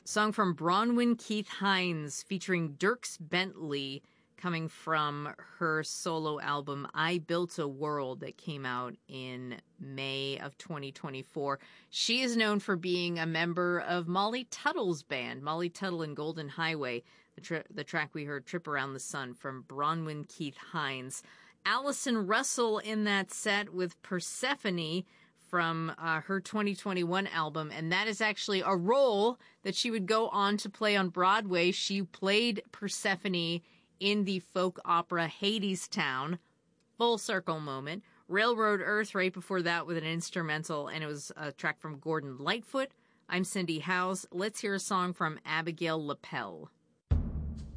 Song from Bronwyn Keith Hines featuring Dierks Bentley, coming from her solo album I Built a World that came out in May of 2024. She is known for being a member of Molly Tuttle's band, Molly Tuttle and Golden Highway. The track we heard, Trip Around the Sun, from Bronwyn Keith Hines. Allison Russell in that set with Persephone from her 2021 album, and that is actually a role that she would go on to play on Broadway. She played Persephone in the folk opera Hadestown. Full circle moment. Railroad Earth right before that with an instrumental, and it was a track from Gordon Lightfoot. I'm Cindy Howes. Let's hear a song from Abigail Lapel.